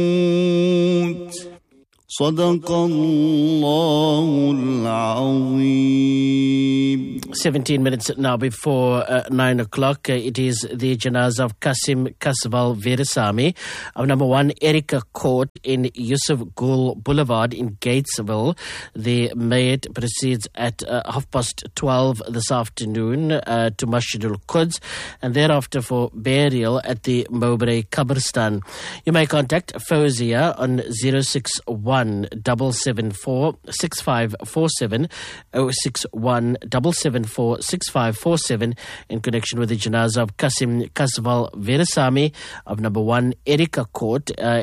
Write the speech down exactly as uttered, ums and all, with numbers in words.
صدق الله العظيم. seventeen minutes now before uh, nine o'clock. Uh, it is the janazah of Kasim Kasval Veerasamy of number one Erica Court in Yusuf Gul Boulevard in Gatesville. The mayat proceeds at uh, half past twelve this afternoon uh, to Masjidul Quds, and thereafter for burial at the Mowbray Qabristan. You may contact Fawzia on zero six one seven seven four six five four seven, zero six one seven seven four six five four seven in connection with the janazah of Kasim Kasval Veerasamy of number one Erica Court. Uh,